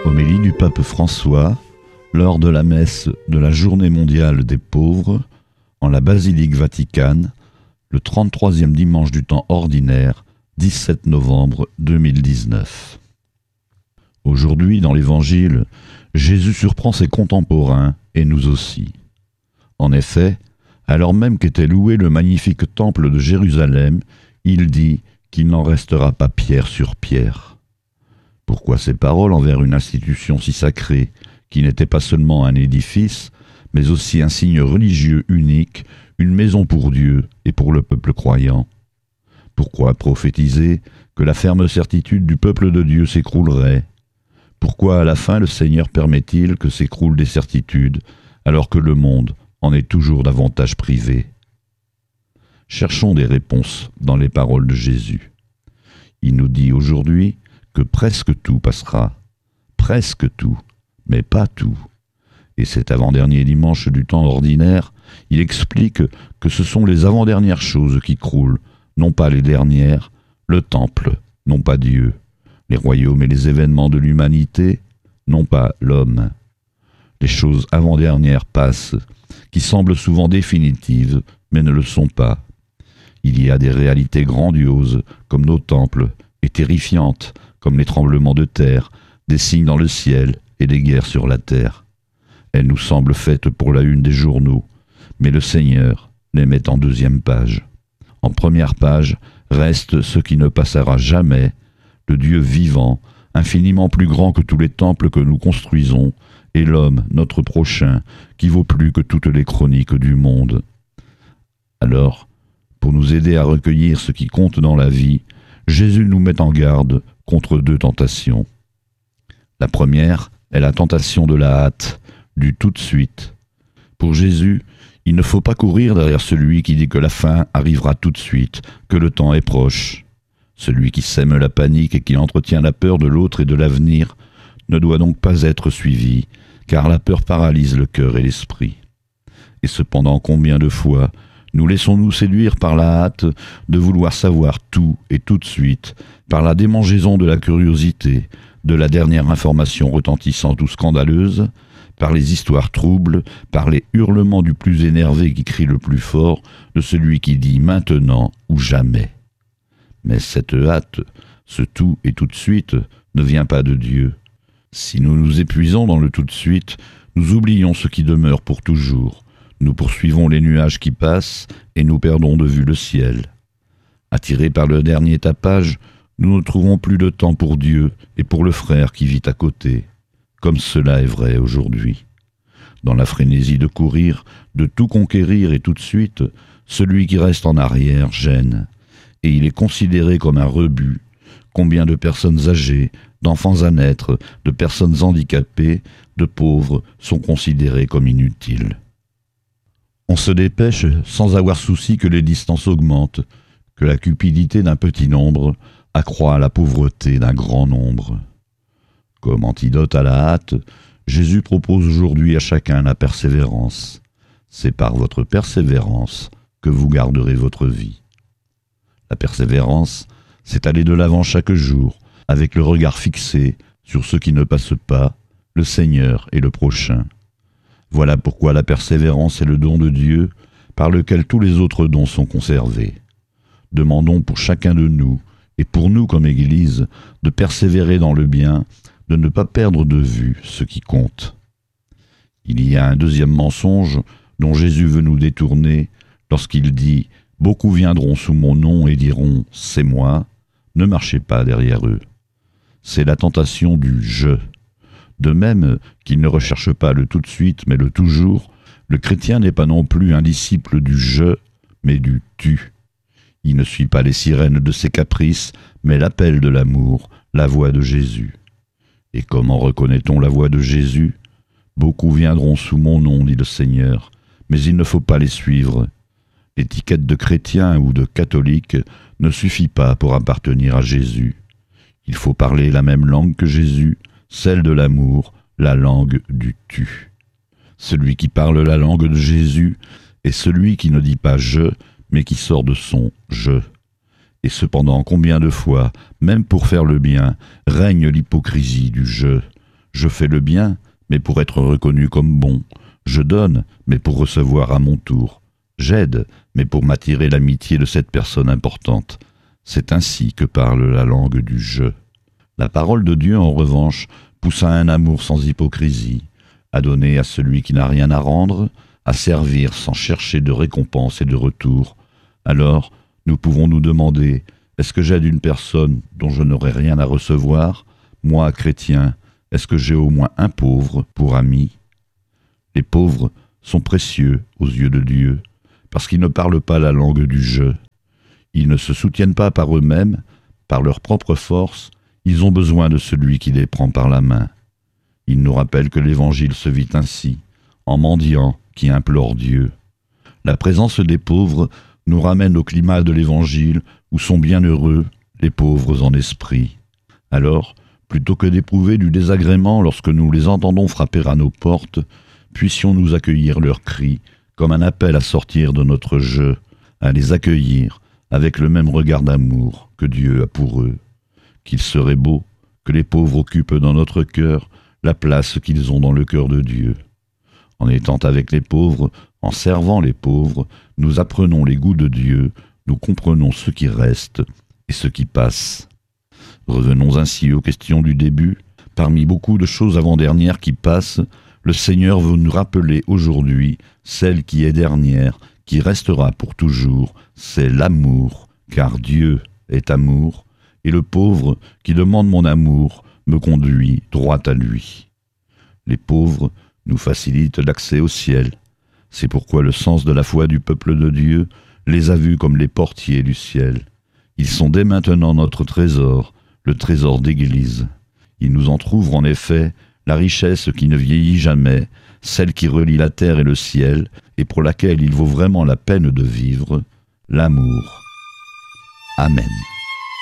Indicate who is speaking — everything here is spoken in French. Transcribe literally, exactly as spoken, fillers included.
Speaker 1: Homélie du pape François lors de la messe de la Journée mondiale des pauvres en la basilique Vaticane, le trente-troisième dimanche du temps ordinaire, dix-sept novembre deux mille dix-neuf. Aujourd'hui, dans l'Évangile, Jésus surprend ses contemporains et nous aussi. En effet, alors même qu'était loué le magnifique temple de Jérusalem, il dit qu'il n'en restera pas pierre sur pierre. Pourquoi ces paroles envers une institution si sacrée, qui n'était pas seulement un édifice, mais aussi un signe religieux unique, une maison pour Dieu et pour le peuple croyant? Pourquoi prophétiser que la ferme certitude du peuple de Dieu s'écroulerait? Pourquoi à la fin le Seigneur permet-il que s'écroulent des certitudes, alors que le monde en est toujours davantage privé? Cherchons des réponses dans les paroles de Jésus. Il nous dit aujourd'hui que presque tout passera, presque tout, mais pas tout. Et cet avant-dernier dimanche du temps ordinaire, il explique que ce sont les avant-dernières choses qui croulent, non pas les dernières, le temple, non pas Dieu, les royaumes et les événements de l'humanité, non pas l'homme. Les choses avant-dernières passent, qui semblent souvent définitives, mais ne le sont pas. Il y a des réalités grandioses, comme nos temples, et terrifiantes, comme les tremblements de terre, des signes dans le ciel et des guerres sur la terre. Elles nous semblent faites pour la une des journaux, mais le Seigneur les met en deuxième page. En première page reste ce qui ne passera jamais, le Dieu vivant, infiniment plus grand que tous les temples que nous construisons, et l'homme, notre prochain, qui vaut plus que toutes les chroniques du monde. Alors, pour nous aider à recueillir ce qui compte dans la vie, Jésus nous met en garde contre deux tentations. La première est la tentation de la hâte, du tout de suite. Pour Jésus, il ne faut pas courir derrière celui qui dit que la fin arrivera tout de suite, que le temps est proche. Celui qui sème la panique et qui entretient la peur de l'autre et de l'avenir ne doit donc pas être suivi, car la peur paralyse le cœur et l'esprit. Et cependant, combien de fois nous laissons-nous séduire par la hâte de vouloir savoir tout et tout de suite, par la démangeaison de la curiosité, de la dernière information retentissante ou scandaleuse, par les histoires troubles, par les hurlements du plus énervé qui crie le plus fort, de celui qui dit maintenant ou jamais. Mais cette hâte, ce tout et tout de suite, ne vient pas de Dieu. Si nous nous épuisons dans le tout de suite, nous oublions ce qui demeure pour toujours. Nous poursuivons les nuages qui passent et nous perdons de vue le ciel. Attirés par le dernier tapage, nous ne trouvons plus de temps pour Dieu et pour le frère qui vit à côté, comme cela est vrai aujourd'hui. Dans la frénésie de courir, de tout conquérir et tout de suite, celui qui reste en arrière gêne, et il est considéré comme un rebut. Combien de personnes âgées, d'enfants à naître, de personnes handicapées, de pauvres sont considérés comme inutiles. On se dépêche sans avoir souci que les distances augmentent, que la cupidité d'un petit nombre accroît la pauvreté d'un grand nombre. Comme antidote à la hâte, Jésus propose aujourd'hui à chacun la persévérance. C'est par votre persévérance que vous garderez votre vie. La persévérance, c'est aller de l'avant chaque jour, avec le regard fixé sur ce qui ne passe pas, le Seigneur et le prochain. Voilà pourquoi la persévérance est le don de Dieu, par lequel tous les autres dons sont conservés. Demandons pour chacun de nous, et pour nous comme Église, de persévérer dans le bien, de ne pas perdre de vue ce qui compte. Il y a un deuxième mensonge dont Jésus veut nous détourner lorsqu'il dit « Beaucoup viendront sous mon nom et diront « C'est moi », ne marchez pas derrière eux ». C'est la tentation du « je ». De même qu'il ne recherche pas le tout de suite, mais le toujours, le chrétien n'est pas non plus un disciple du « je », mais du « tu ». Il ne suit pas les sirènes de ses caprices, mais l'appel de l'amour, la voix de Jésus. Et comment reconnaît-on la voix de Jésus? Beaucoup viendront sous mon nom, dit le Seigneur, mais il ne faut pas les suivre. L'étiquette de chrétien ou de catholique ne suffit pas pour appartenir à Jésus. Il faut parler la même langue que Jésus, celle de l'amour, la langue du tu. Celui qui parle la langue de Jésus est celui qui ne dit pas « je », mais qui sort de son « je ». Et cependant, combien de fois, même pour faire le bien, règne l'hypocrisie du « je ». Je fais le bien, mais pour être reconnu comme bon. Je donne, mais pour recevoir à mon tour. J'aide, mais pour m'attirer l'amitié de cette personne importante. C'est ainsi que parle la langue du je. La parole de Dieu, en revanche, pousse à un amour sans hypocrisie, à donner à celui qui n'a rien à rendre, à servir sans chercher de récompense et de retour. Alors, nous pouvons nous demander, est-ce que j'aide une personne dont je n'aurai rien à recevoir? Moi, chrétien, est-ce que j'ai au moins un pauvre pour ami? Les pauvres sont précieux aux yeux de Dieu, parce qu'ils ne parlent pas la langue du je. Ils ne se soutiennent pas par eux-mêmes, par leur propre force, ils ont besoin de celui qui les prend par la main. Ils nous rappellent que l'Évangile se vit ainsi, en mendiant qui implore Dieu. La présence des pauvres nous ramène au climat de l'Évangile où sont bienheureux les pauvres en esprit. Alors, plutôt que d'éprouver du désagrément lorsque nous les entendons frapper à nos portes, puissions-nous accueillir leurs cris comme un appel à sortir de notre jeu, à les accueillir avec le même regard d'amour que Dieu a pour eux. Qu'il serait beau que les pauvres occupent dans notre cœur la place qu'ils ont dans le cœur de Dieu. En étant avec les pauvres, en servant les pauvres, nous apprenons les goûts de Dieu, nous comprenons ce qui reste et ce qui passe. Revenons ainsi aux questions du début. Parmi beaucoup de choses avant-dernières qui passent, le Seigneur veut nous rappeler aujourd'hui celle qui est dernière, qui restera pour toujours, c'est l'amour, car Dieu est amour, et le pauvre qui demande mon amour me conduit droit à lui. Les pauvres nous facilitent l'accès au ciel. C'est pourquoi le sens de la foi du peuple de Dieu les a vus comme les portiers du ciel. Ils sont dès maintenant notre trésor, le trésor d'Église. Ils nous entr'ouvrent en effet la richesse qui ne vieillit jamais, celle qui relie la terre et le ciel, et pour laquelle il vaut vraiment la peine de vivre, l'amour. Amen.